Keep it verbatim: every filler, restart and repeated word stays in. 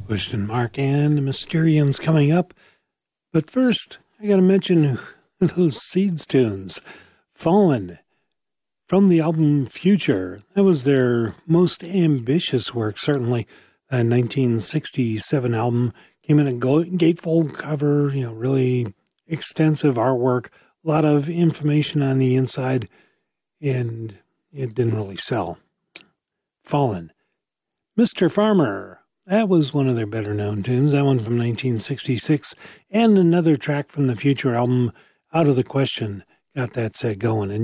Wishton Mark and the Mysterians coming up. But first, I got to mention those Seeds tunes. Fallen, from the album Future. That was their most ambitious work, certainly. A nineteen sixty-seven album. Came in a gatefold cover, you know, really extensive artwork. A lot of information on the inside, and it didn't really sell. Fallen. Mister Farmer. That was one of their better-known tunes, that one from nineteen sixty-six, and another track from the Future album, Out of the Question, got that set going. And